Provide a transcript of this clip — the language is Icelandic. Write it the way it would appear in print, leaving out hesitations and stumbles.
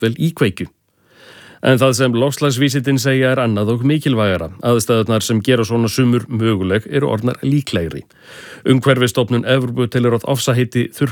jafnvel í kveikju. En það sem loftslagsvísindin segja annað og mikilvægara. Aðstæðurnar sem gera svona sumur möguleg eru orðnar líklegri. Umhverfisstofnun Evrópu telur að ofsaheiti,